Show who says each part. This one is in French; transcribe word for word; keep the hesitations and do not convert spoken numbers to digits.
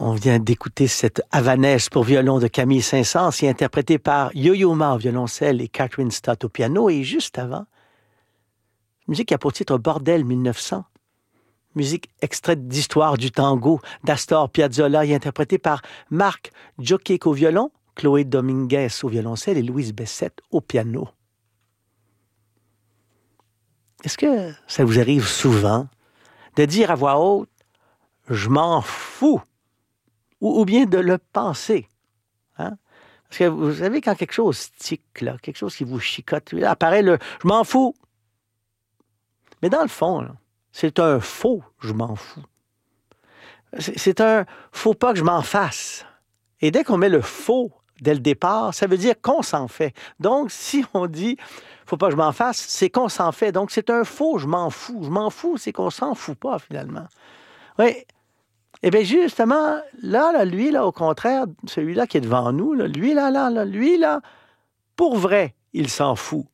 Speaker 1: On vient d'écouter cette Havanaise pour violon de Camille Saint-Saëns, interprétée par Yo-Yo Ma au violoncelle et Catherine Stott au piano. Et juste avant, musique qui a pour titre Bordel mille neuf cents. Musique extraite d'Histoire du tango d'Astor Piazzolla et interprétée par Marc Jokic au violon, Chloé Dominguez au violoncelle et Louise Bessette au piano. Est-ce que ça vous arrive souvent de dire à voix haute « je m'en fous » ou, ou bien de le penser? Hein? Parce que vous savez, quand quelque chose tique, là, quelque chose qui vous chicote, là, apparaît le « je m'en fous ». Mais dans le fond, là, c'est un faux « je m'en fous ». C'est, c'est un « faut pas que je m'en fasse ». Et dès qu'on met le faux dès le départ, ça veut dire qu'on s'en fait. Donc, si on dit « faut pas que je m'en fasse », c'est qu'on s'en fait. Donc, c'est un faux « je m'en fous ». Je m'en fous, c'est qu'on s'en fout pas, finalement. Oui. Eh bien, justement, là, là, lui, là, au contraire, celui-là qui est devant nous, là, lui, là, là, là, lui, là, pour vrai, il s'en fout.